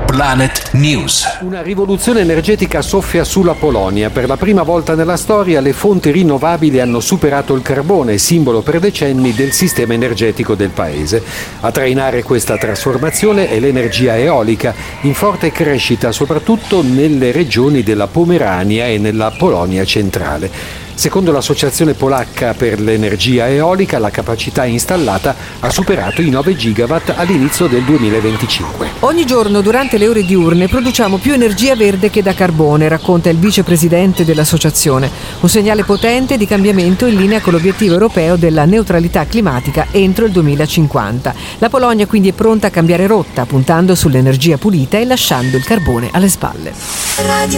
Planet News. Una rivoluzione energetica soffia sulla Polonia. Per la prima volta nella storia le fonti rinnovabili hanno superato il carbone, simbolo per decenni del sistema energetico del paese. A trainare questa trasformazione è l'energia eolica, in forte crescita soprattutto nelle regioni della Pomerania e nella Polonia centrale. Secondo l'Associazione Polacca per l'Energia Eolica, la capacità installata ha superato i 9 gigawatt all'inizio del 2025. Ogni giorno durante le ore diurne produciamo più energia verde che da carbone, racconta il vicepresidente dell'associazione. Un segnale potente di cambiamento in linea con l'obiettivo europeo della neutralità climatica entro il 2050. La Polonia quindi è pronta a cambiare rotta, puntando sull'energia pulita e lasciando il carbone alle spalle.